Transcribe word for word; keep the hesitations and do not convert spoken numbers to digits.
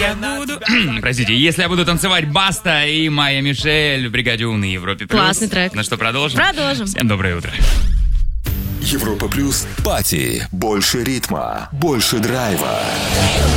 я буду... Простите, если я буду танцевать Баста и Майя Мишель в «Бригаде У» на Европе плюс. Классный трек. Ну что, продолжим? Продолжим. Всем доброе утро. Европа плюс. Пати. Больше ритма. Больше драйва.